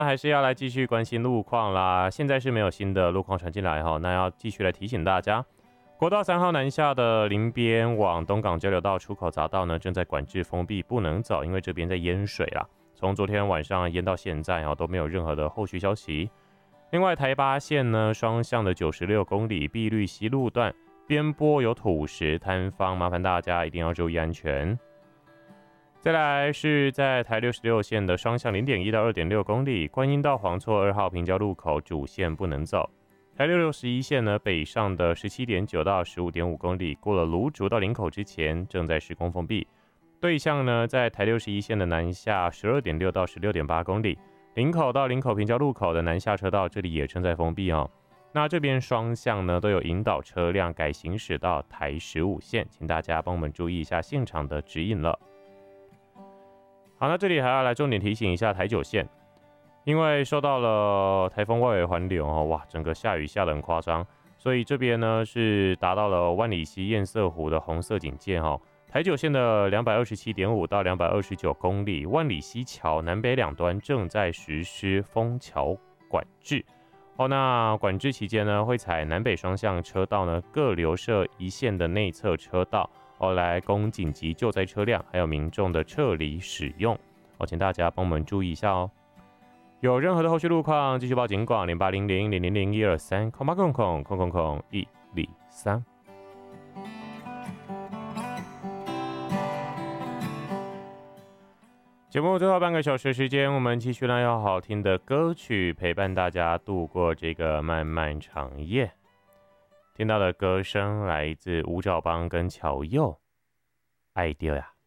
还是要来继续关心路况啦。现在是没有新的路况传进来哈，那要继续来提醒大家，国道3号南下的林边往东港交流道出口匝道呢，正在管制封闭，不能走，因为这边在淹水啦。从昨天晚上淹到现在都没有任何的后续消息。另外，台八线呢，双向的96公里碧绿溪路段边坡有土石坍方，麻烦大家一定要注意安全。再来是在台66线的双向0.1到2.6公里，观音到黄厝2号平交路口主线不能走。台661线呢，北上的17.9到15.5公里，过了芦竹到林口之前正在施工封闭。对向呢，在台61线的南下12.6到16.8公里，林口到林口平交路口的南下车道这里也正在封闭哦。那这边双向呢都有引导车辆改行驶到台15线，请大家帮我们注意一下现场的指引了。好，那这里还要来重点提醒一下台9线，因为受到了台风外围环流哇，整个下雨下得很夸张，所以这边呢是达到了万里溪堰塞湖的红色警戒台9线的227.5到229公里，万里溪桥南北两端正在实施封桥管制。那管制期间呢，会采南北双向车道呢各留设一线的内侧车道来供紧急救灾车辆还有民众的撤离使用请大家帮我们注意一下哦。有任何的后续路况，继续报警广0800000123空八空空空空空103。节目最后半个小时时间，我们继续来用好听的歌曲陪伴大家度过这个漫漫长夜。听到的歌声来自吴兆邦跟乔佑，爱丢呀。